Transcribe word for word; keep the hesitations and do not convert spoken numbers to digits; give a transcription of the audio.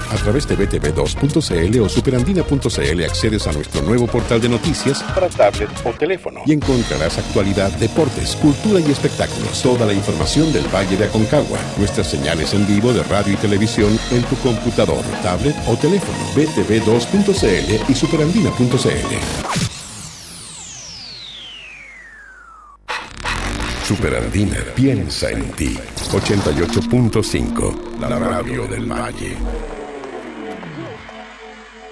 A través de b t v dos punto c l o superandina punto c l accedes a nuestro nuevo portal de noticias para tablet o teléfono y encontrarás actualidad, deportes, cultura y espectáculos. Toda la información del Valle de Aconcagua. Nuestras señales en vivo de radio y televisión en tu computador, tablet o teléfono. b t v dos punto c l y superandina punto c l. Superandina piensa en ti. ochenta y ocho punto cinco, la radio del Valle.